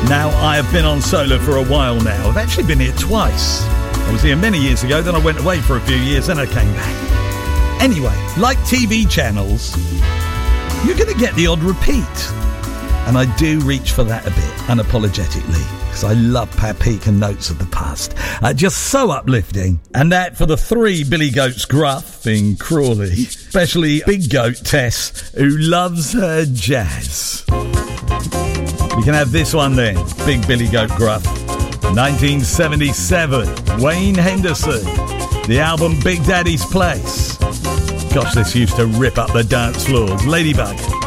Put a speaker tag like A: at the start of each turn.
A: Now, I have been on solo for a while now. I've actually been here twice. I was here many years ago, then I went away for a few years, then I came back. Anyway, like TV channels, you're going to get the odd repeat. And I do reach for that a bit, unapologetically, because I love Peek and Notes of the Past. Just so uplifting. And that for the three Billy Goats Gruff being Crawley, especially Big Goat Tess, who loves her jazz. You can have this one then, Big Billy Goat Gruff. 1977, Wayne Henderson. The album Big Daddy's Place. Gosh, this used to rip up the dance floors. Ladybug.